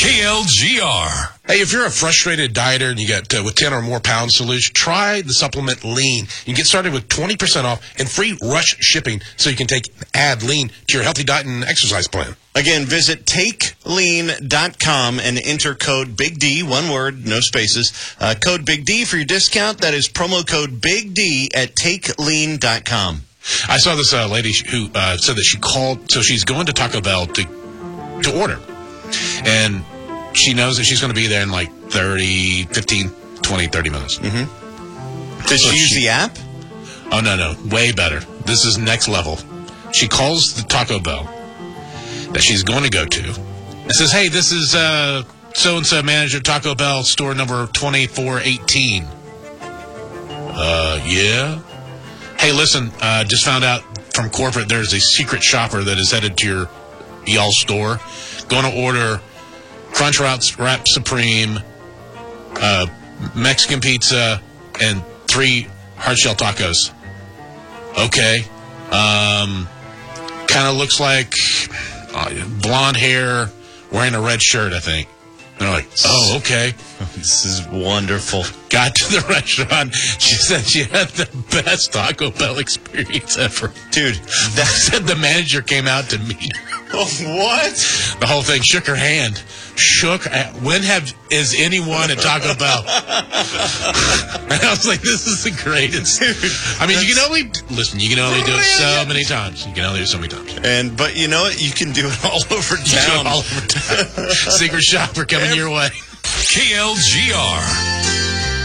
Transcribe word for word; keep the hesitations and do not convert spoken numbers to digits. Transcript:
K L G R. Hey, if you're a frustrated dieter and you got uh, with ten or more pounds to lose, try the supplement Lean. You can get started with twenty percent off and free rush shipping so you can take add Lean to your healthy diet and exercise plan. Again, visit take lean dot com and enter code Big D, one word, no spaces. Uh, code Big D for your discount. That is promo code Big D at take lean dot com. I saw this uh, lady who uh, said that she called, so she's going to Taco Bell to to order. And she knows that she's going to be there in like thirty, fifteen, twenty, thirty minutes. Mm-hmm. Does So she use she- the app? Oh, no, no. Way better. This is next level. She calls the Taco Bell that she's going to go to and says, hey, this is uh, so-and-so manager Taco Bell store number twenty-four eighteen. Uh, yeah? Hey, listen, uh, just found out from corporate there's a secret shopper that is headed to your y'all store. Going to order Crunch Wrap Supreme, uh, Mexican pizza, and three hard shell tacos. Okay. Um, kind of looks like uh, blonde hair, wearing a red shirt, I think. And they're like, oh, okay. This is wonderful. Got to the restaurant. She said she had the best Taco Bell experience ever. Dude, That said the manager came out to meet her. what? The whole thing, shook her hand. Shook. When have is anyone at Taco Bell? And I was like, this is the greatest. I mean, you can only listen. You can only do it so many times. You can only do it so many times. And but you know what? You can do it all over You can do it town. all over town. Secret shopper coming your way. K L G R.